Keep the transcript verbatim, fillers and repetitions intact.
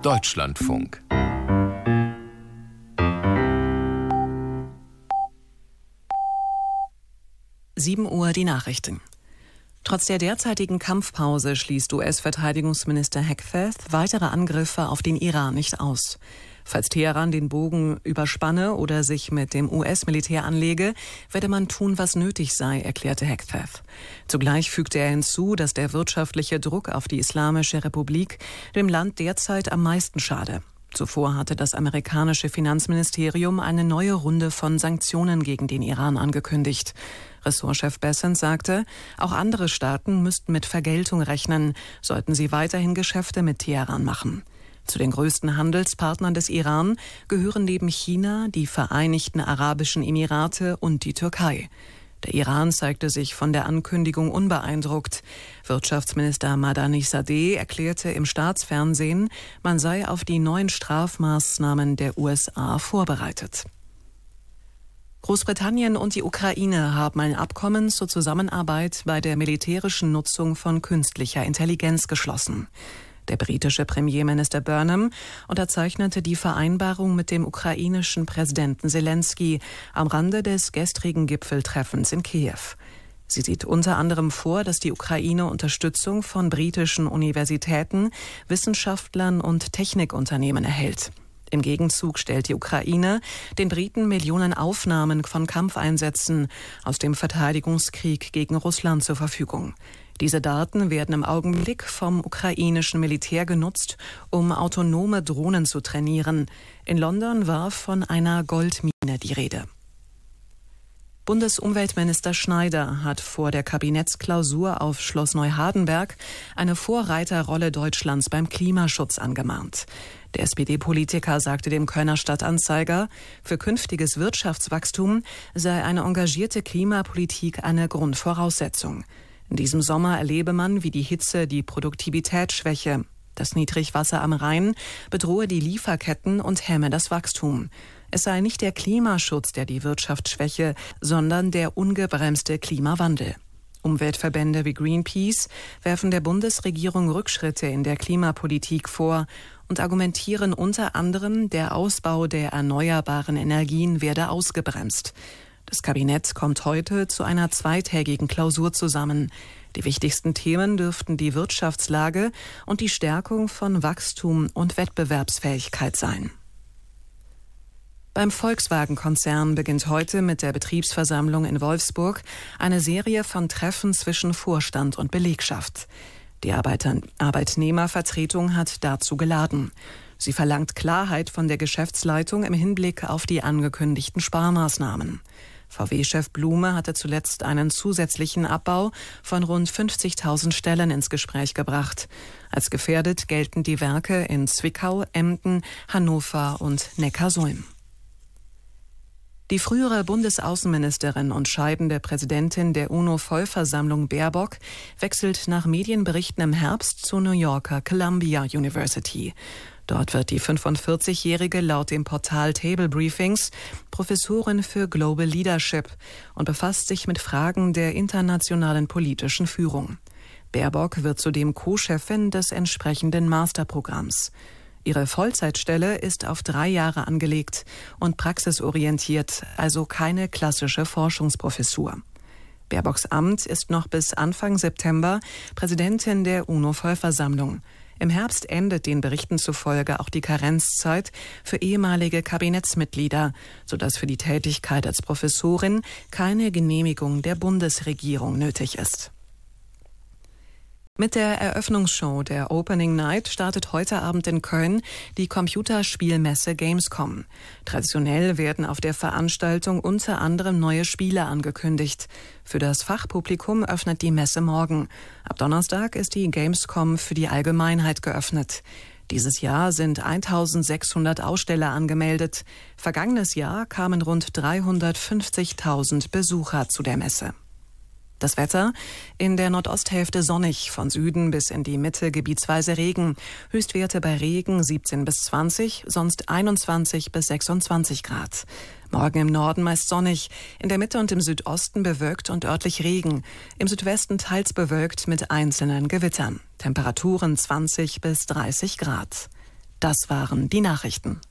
Deutschlandfunk. sieben Uhr die Nachrichten. Trotz der derzeitigen Kampfpause schließt U S-Verteidigungsminister Hegseth weitere Angriffe auf den Iran nicht aus. Falls Teheran den Bogen überspanne oder sich mit dem U S-Militär anlege, werde man tun, was nötig sei, erklärte Hegseth. Zugleich fügte er hinzu, dass der wirtschaftliche Druck auf die Islamische Republik dem Land derzeit am meisten schade. Zuvor hatte das amerikanische Finanzministerium eine neue Runde von Sanktionen gegen den Iran angekündigt. Ressortchef Bessent sagte, auch andere Staaten müssten mit Vergeltung rechnen, sollten sie weiterhin Geschäfte mit Teheran machen. Zu den größten Handelspartnern des Iran gehören neben China die Vereinigten Arabischen Emirate und die Türkei. Der Iran zeigte sich von der Ankündigung unbeeindruckt. Wirtschaftsminister Madani-Sadeh erklärte im Staatsfernsehen, man sei auf die neuen Strafmaßnahmen der U S A vorbereitet. Großbritannien und die Ukraine haben ein Abkommen zur Zusammenarbeit bei der militärischen Nutzung von künstlicher Intelligenz geschlossen. Der britische Premierminister Burnham unterzeichnete die Vereinbarung mit dem ukrainischen Präsidenten Zelensky am Rande des gestrigen Gipfeltreffens in Kiew. Sie sieht unter anderem vor, dass die Ukraine Unterstützung von britischen Universitäten, Wissenschaftlern und Technikunternehmen erhält. Im Gegenzug stellt die Ukraine den Briten Millionen Aufnahmen von Kampfeinsätzen aus dem Verteidigungskrieg gegen Russland zur Verfügung. Diese Daten werden im Augenblick vom ukrainischen Militär genutzt, um autonome Drohnen zu trainieren. In London war von einer Goldmine die Rede. Bundesumweltminister Schneider hat vor der Kabinettsklausur auf Schloss Neuhardenberg eine Vorreiterrolle Deutschlands beim Klimaschutz angemahnt. Der S P D-Politiker sagte dem Kölner Stadtanzeiger, für künftiges Wirtschaftswachstum sei eine engagierte Klimapolitik eine Grundvoraussetzung. In diesem Sommer erlebe man, wie die Hitze die Produktivität schwäche. Das Niedrigwasser am Rhein bedrohe die Lieferketten und hemme das Wachstum. Es sei nicht der Klimaschutz, der die Wirtschaft schwäche, sondern der ungebremste Klimawandel. Umweltverbände wie Greenpeace werfen der Bundesregierung Rückschritte in der Klimapolitik vor und argumentieren unter anderem, der Ausbau der erneuerbaren Energien werde ausgebremst. Das Kabinett kommt heute zu einer zweitägigen Klausur zusammen. Die wichtigsten Themen dürften die Wirtschaftslage und die Stärkung von Wachstum und Wettbewerbsfähigkeit sein. Beim Volkswagen-Konzern beginnt heute mit der Betriebsversammlung in Wolfsburg eine Serie von Treffen zwischen Vorstand und Belegschaft. Die Arbeiter- Arbeitnehmervertretung hat dazu geladen. Sie verlangt Klarheit von der Geschäftsleitung im Hinblick auf die angekündigten Sparmaßnahmen. V W-Chef Blume hatte zuletzt einen zusätzlichen Abbau von rund fünfzigtausend Stellen ins Gespräch gebracht. Als gefährdet gelten die Werke in Zwickau, Emden, Hannover und Neckarsulm. Die frühere Bundesaußenministerin und scheidende Präsidentin der UNO-Vollversammlung Baerbock wechselt nach Medienberichten im Herbst zur New Yorker Columbia University. Dort wird die fünfundvierzigjährige laut dem Portal Table Briefings Professorin für Global Leadership und befasst sich mit Fragen der internationalen politischen Führung. Baerbock wird zudem Co-Chefin des entsprechenden Masterprogramms. Ihre Vollzeitstelle ist auf drei Jahre angelegt und praxisorientiert, also keine klassische Forschungsprofessur. Baerbocks Amt ist noch bis Anfang September Präsidentin der UNO-Vollversammlung. Im Herbst endet den Berichten zufolge auch die Karenzzeit für ehemalige Kabinettsmitglieder, sodass für die Tätigkeit als Professorin keine Genehmigung der Bundesregierung nötig ist. Mit der Eröffnungsshow der Opening Night startet heute Abend in Köln die Computerspielmesse Gamescom. Traditionell werden auf der Veranstaltung unter anderem neue Spiele angekündigt. Für das Fachpublikum öffnet die Messe morgen. Ab Donnerstag ist die Gamescom für die Allgemeinheit geöffnet. Dieses Jahr sind eintausendsechshundert Aussteller angemeldet. Vergangenes Jahr kamen rund dreihundertfünfzigtausend Besucher zu der Messe. Das Wetter: in der Nordosthälfte sonnig, von Süden bis in die Mitte gebietsweise Regen. Höchstwerte bei Regen siebzehn bis zwanzig, sonst einundzwanzig bis sechsundzwanzig Grad. Morgen im Norden meist sonnig, in der Mitte und im Südosten bewölkt und örtlich Regen. Im Südwesten teils bewölkt mit einzelnen Gewittern. Temperaturen zwanzig bis dreißig Grad. Das waren die Nachrichten.